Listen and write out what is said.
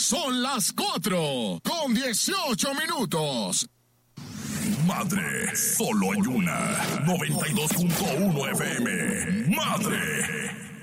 Son las 4:18. Madre, solo hay una. 92.1 FM. Madre.